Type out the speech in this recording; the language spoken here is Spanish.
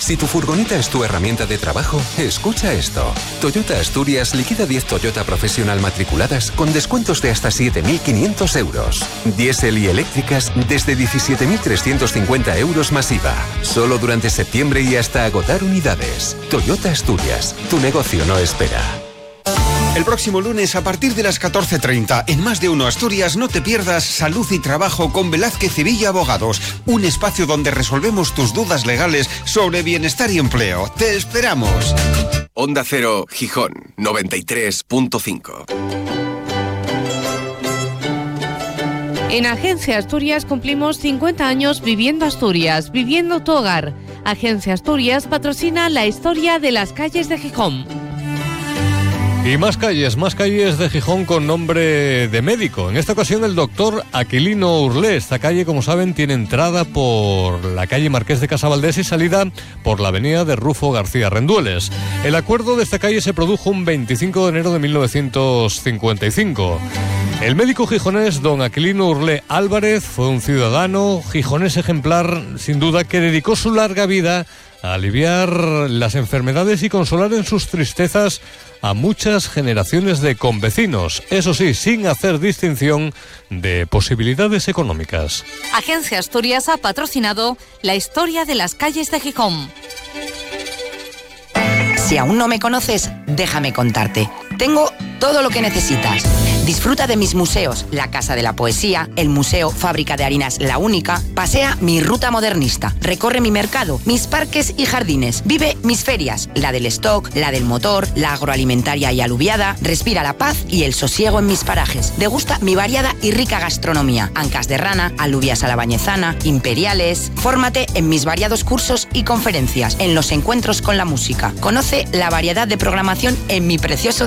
Si tu furgoneta es tu herramienta de trabajo, escucha esto. Toyota Asturias liquida 10 Toyota Professional matriculadas con descuentos de hasta 7.500 euros. Diésel y eléctricas desde 17.350 euros más IVA. Solo durante septiembre y hasta agotar unidades. Toyota Asturias, tu negocio no espera. El próximo lunes a partir de las 14:30 en Más de Uno Asturias no te pierdas Salud y Trabajo con Velázquez y Villa Abogados, un espacio donde resolvemos tus dudas legales sobre bienestar y empleo. ¡Te esperamos! Onda Cero, Gijón, 93.5. En Agencia Asturias cumplimos 50 años viviendo Asturias, viviendo tu hogar. Agencia Asturias patrocina la historia de las calles de Gijón. Y más calles de Gijón con nombre de médico. En esta ocasión el doctor Aquilino Urlé. Esta calle, como saben, tiene entrada por la calle Marqués de Casavaldés y salida por la avenida de Rufo García Rendueles. El acuerdo de esta calle se produjo un 25 de enero de 1955. El médico gijonés don Aquilino Urlé Álvarez fue un ciudadano gijonés ejemplar, sin duda, que dedicó su larga vida a aliviar las enfermedades y consolar en sus tristezas a muchas generaciones de convecinos, eso sí, sin hacer distinción de posibilidades económicas. Agencia Asturias ha patrocinado la historia de las calles de Gijón. Si aún no me conoces, déjame contarte. Tengo todo lo que necesitas. Disfruta de mis museos, la Casa de la Poesía, el Museo Fábrica de Harinas La Única, pasea mi ruta modernista, recorre mi mercado, mis parques y jardines, vive mis ferias, la del stock, la del motor, la agroalimentaria y aluviada, respira la paz y el sosiego en mis parajes, degusta mi variada y rica gastronomía, ancas de rana, alubias a la bañezana, imperiales, fórmate en mis variados cursos y conferencias, en los encuentros con la música, conoce la variedad de programación en mi precioso